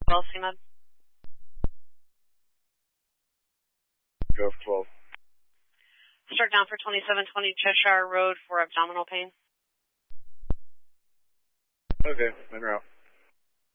12 CMed. Go for 12. Start down for 2720 Cheshire Road for abdominal pain. Okay, en route.